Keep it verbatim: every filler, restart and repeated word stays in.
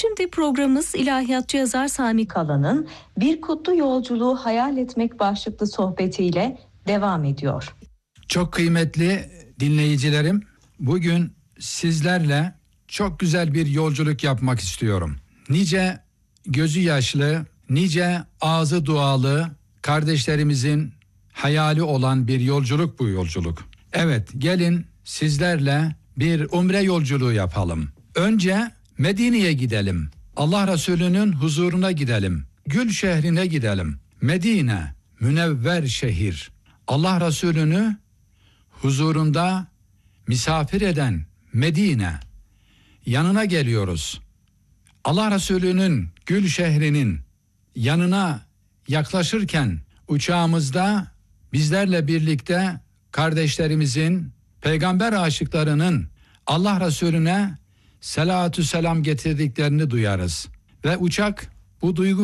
Şimdi programımız ilahiyatçı yazar Sami Kalan'ın Bir Kutlu Yolculuğu Hayal Etmek başlıklı sohbetiyle devam ediyor. Çok kıymetli dinleyicilerim, bugün sizlerle çok güzel bir yolculuk yapmak istiyorum. Nice gözü yaşlı, nice ağzı dualı kardeşlerimizin hayali olan bir yolculuk bu yolculuk. Evet, gelin sizlerle bir umre yolculuğu yapalım. Önce Medine'ye gidelim. Allah Resulü'nün huzuruna gidelim. Gül şehrine gidelim. Medine, münevver şehir. Allah Resulü'nü huzurunda misafir eden Medine. Yanına geliyoruz. Allah Resulü'nün Gül şehrinin yanına yaklaşırken uçağımızda bizlerle birlikte kardeşlerimizin, peygamber aşıklarının Allah Resulüne selatü selam getirdiklerini duyarız. Ve uçak bu duygu